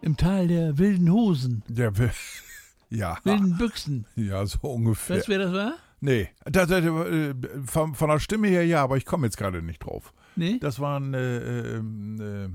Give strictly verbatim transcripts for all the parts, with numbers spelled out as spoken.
Im Tal der wilden Hosen. Der will, ja. Wilden Büchsen. Ja, so ungefähr. Weißt du, wer das war? Nee, da, da, da, von, von der Stimme her ja, aber ich komme jetzt gerade nicht drauf. Nee? Das waren, äh, äh,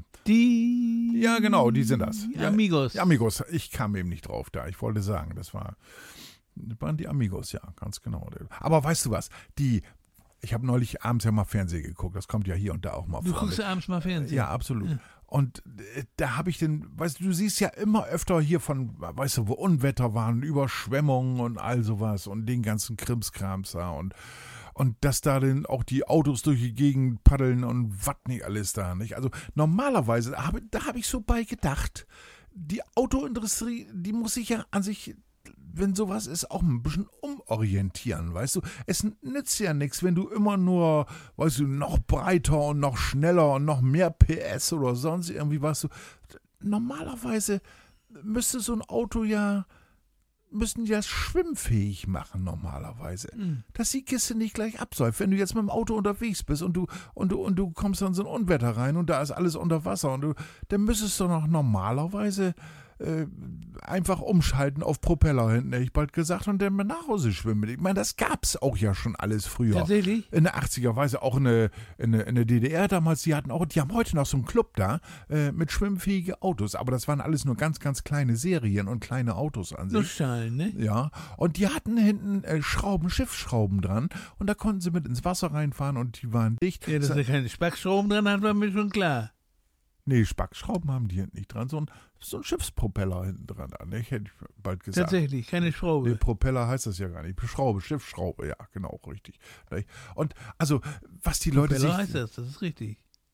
Die... ja genau, die sind das. Ja, Amigos. die Amigos, ich kam eben nicht drauf da. Ich wollte sagen, das war, das waren die Amigos, ja, ganz genau. Aber weißt du was, die, ich habe neulich abends ja mal Fernsehen geguckt, das kommt ja hier und da auch mal Du vor. guckst ja abends mal Fernsehen. Ja, absolut. Ja. Und äh, da habe ich den, weißt du, du siehst ja immer öfter hier von, weißt du, wo Unwetter waren, Überschwemmungen und all sowas und den ganzen Krimskrams da und und dass da dann auch die Autos durch die Gegend paddeln und was nicht alles da, nicht? Also normalerweise, hab, da habe ich so bei gedacht, die Autoindustrie, die muss sich ja an sich, wenn sowas ist, auch ein bisschen umorientieren, weißt du? Es nützt ja nichts, wenn du immer nur, weißt du, noch breiter und noch schneller und noch mehr P S oder sonst irgendwie was. Du, normalerweise müsste so ein Auto ja, müssen die das schwimmfähig machen normalerweise. Mhm. Dass die Kiste nicht gleich absäuft. Wenn du jetzt mit dem Auto unterwegs bist und du, und du, und du kommst dann so ein Unwetter rein und da ist alles unter Wasser und du, dann müsstest du noch normalerweise äh, einfach umschalten auf Propeller hinten, hätte ich bald gesagt, und dann mal nach Hause schwimmen. Ich meine, das gab's auch ja schon alles früher. Tatsächlich? In der achtziger Weise, auch in der, in, der, in der D D R damals, die hatten auch, die haben heute noch so einen Club da äh, mit schwimmfähigen Autos, aber das waren alles nur ganz, ganz kleine Serien und kleine Autos an sich. Nussschalen, ne? Ja, und die hatten hinten äh, Schrauben, Schiffsschrauben dran und da konnten sie mit ins Wasser reinfahren und die waren dicht. Ja, dass da keine Spackschrauben dran hat, war mir schon klar. Nee, Spackschrauben haben die hinten nicht dran, so ein, so ein Schiffspropeller hinten dran, nicht? Hätte ich bald gesagt. Tatsächlich, keine Schraube. Nee, Propeller heißt das ja gar nicht. Schraube, Schiffsschraube, ja, genau, richtig. Und also, was die Leute Propeller sich... heißt das, das ist richtig.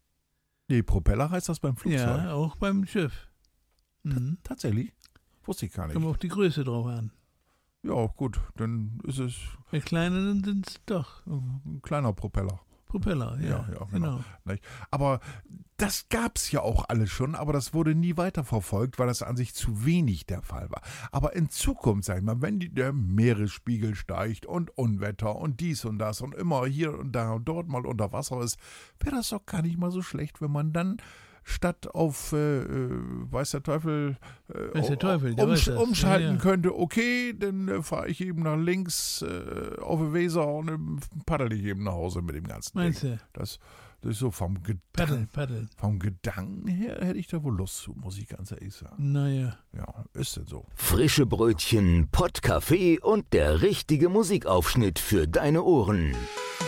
Nee, Propeller heißt das beim Flugzeug. Ja, auch beim Schiff. Mhm. Tatsächlich? Wusste ich gar nicht. Kommt auf die Größe drauf an. Ja, gut, dann ist es Bei kleinen sind es doch ein kleiner Propeller. Propeller, ja, Ja, ja, genau. genau. Aber das gab's ja auch alles schon, aber das wurde nie weiterverfolgt, weil das an sich zu wenig der Fall war. Aber in Zukunft, sag ich mal, wenn die, der Meeresspiegel steigt und Unwetter und dies und das und immer hier und da und dort mal unter Wasser ist, wäre das doch gar nicht mal so schlecht, wenn man dann statt auf, äh, äh, weiß der Teufel, äh, Weiß der Teufel, der umsch- weiß das. umschalten Ja, ja. könnte, okay, dann äh, fahre ich eben nach links äh, auf die Weser und dann paddel ich eben nach Hause mit dem ganzen Meinst Ding. du? Das, das ist so vom Paddeln, Gedanken, paddeln. vom Gedanken her hätte ich da wohl Lust zu, muss ich ganz ehrlich sagen. Naja. Ja, ist denn so. Frische Brötchen, Pottkaffee und der richtige Musikaufschnitt für deine Ohren.